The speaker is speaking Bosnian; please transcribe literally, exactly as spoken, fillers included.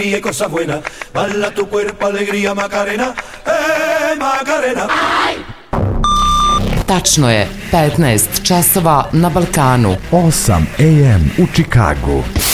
y cosa buena, bala tu cuerpo, alegría, Macarena, eh, Macarena. Tačno je petnaest časova na Balkanu. osam a m u Čikagu.